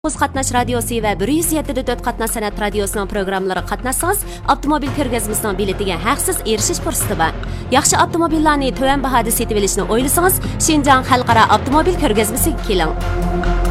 Qatnash radiosi va 107.4 Qatnash san'at radiosining programmalariga qatnashsangiz, avtomobil ko'rgazmasining biletiga haqsiz erishish fursati bor. Yaxshi avtomobillarni to'van bahoda sotib olishni o'ylasangiz, Xinjiang xalqaro avtomobil ko'rgazmasiga keling.